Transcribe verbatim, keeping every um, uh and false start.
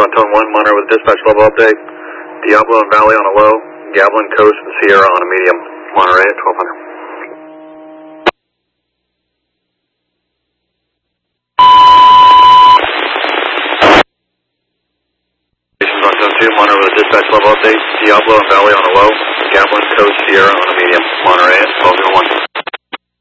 Frontone one, Monterey with dispatch level update. Diablo and Valley on a low, Gavilan Coast and Sierra on a medium. Monterey at twelve hundred. Frontone two, Monterey with dispatch level update. Diablo and Valley on a low, Gavilan Coast, Sierra on a medium. Monterey at twelve oh one.